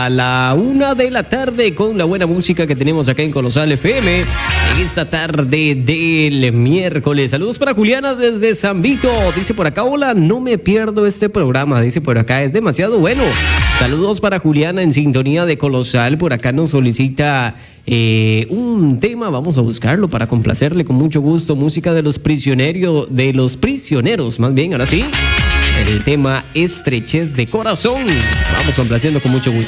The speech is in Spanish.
la 1 de la tarde con la buena música que tenemos acá en Colosal FM en esta tarde del miércoles. Saludos para Juliana desde San Vito. Dice por acá, hola, no me pierdo este programa. Dice por acá, es demasiado bueno. Saludos para Juliana en sintonía de Colosal. Por acá nos solicita un tema. Vamos a buscarlo para complacerle con mucho gusto. Música de los prisioneros, más bien, ahora sí. El tema Estrechez de Corazón. Vamos complaciendo con mucho gusto.